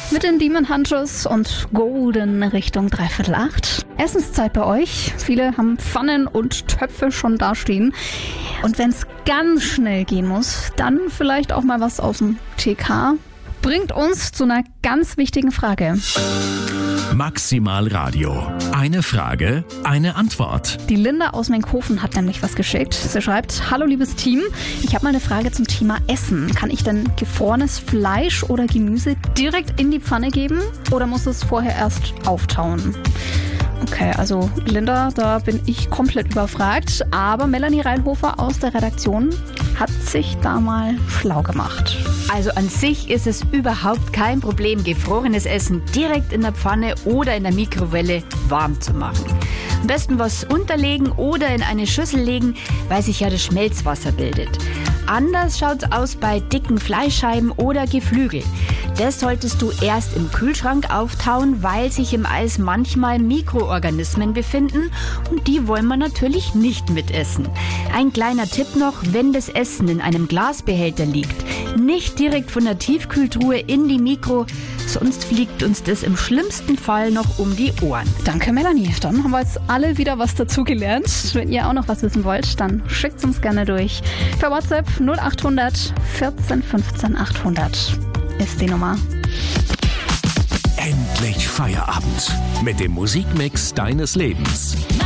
mit den Demon Hunters und Golden Richtung 7:45. Essenszeit bei euch. Viele haben Pfannen und Töpfe schon dastehen. Und wenn es ganz schnell gehen muss, dann vielleicht auch mal was aus dem TK. Bringt uns zu einer ganz wichtigen Frage. Maximal Radio. Eine Frage, eine Antwort. Die Linda aus Menkhofen hat nämlich was geschickt. Sie schreibt: Hallo liebes Team, ich habe mal eine Frage zum Thema Essen. Kann ich denn gefrorenes Fleisch oder Gemüse direkt in die Pfanne geben oder muss es vorher erst auftauen? Okay, also Linda, da bin ich komplett überfragt, aber Melanie Reilhofer aus der Redaktion hat sich da mal schlau gemacht. Also an sich ist es überhaupt kein Problem, gefrorenes Essen direkt in der Pfanne oder in der Mikrowelle warm zu machen. Am besten was unterlegen oder in eine Schüssel legen, weil sich ja das Schmelzwasser bildet. Anders schaut's aus bei dicken Fleischscheiben oder Geflügel. Das solltest du erst im Kühlschrank auftauen, weil sich im Eis manchmal Mikroorganismen befinden und die wollen wir natürlich nicht mitessen. Ein kleiner Tipp noch, wenn das Essen in einem Glasbehälter liegt, nicht direkt von der Tiefkühltruhe in die Mikro, sonst fliegt uns das im schlimmsten Fall noch um die Ohren. Danke Melanie, dann haben wir jetzt alle wieder was dazugelernt. Wenn ihr auch noch was wissen wollt, dann schickt uns gerne durch. Per WhatsApp 0800 14 15 800 ist die Nummer. Endlich Feierabend mit dem Musikmix deines Lebens.